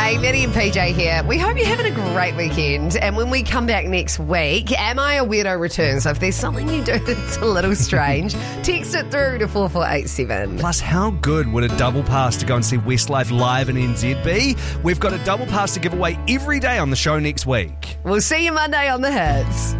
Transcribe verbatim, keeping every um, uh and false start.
Hey, Maddie and P J here. We hope you're having a great weekend. And when we come back next week, Am I a Weirdo returns. So if there's something you do that's a little strange, text it through to four four eight seven. Plus, how good would a double pass to go and see Westlife live in N Z be? We've got a double pass to give away every day on the show next week. We'll see you Monday on The Hits.